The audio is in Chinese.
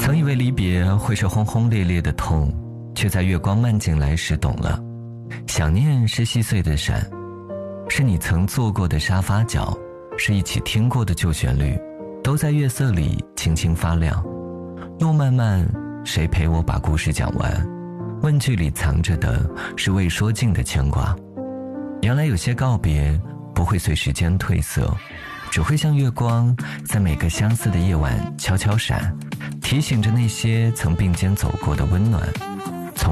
曾以为离别会是轰轰烈烈的痛，却在月光漫进来时懂了，想念是细碎的闪，是你曾坐过的沙发角，是一起听过的旧旋律，都在月色里轻轻发亮。路漫漫，谁陪我把故事讲完？问句里藏着的是未说尽的牵挂。原来有些告别不会随时间褪色，只会像月光在每个相似的夜晚悄悄闪，提醒着那些曾并肩走过的温暖。